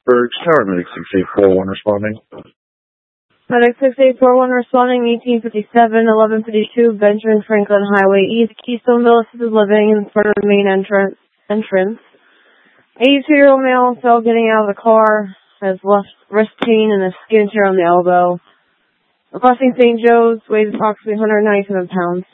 Berg, Tower Medic 6841 responding. Medic 6841 responding, 1857, 1152, Benjamin Franklin Highway East, Keystoneville, assisted living in front of the main entrance. 82-year-old male fell getting out of the car, has left wrist pain and a skin tear on the elbow. Requesting St. Joe's, weighs approximately 197 pounds.